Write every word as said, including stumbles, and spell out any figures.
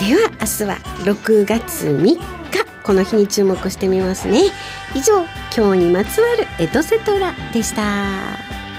では明日はろくがつみっか、この日に注目してみますね。以上、今日にまつわるエトセトラでした。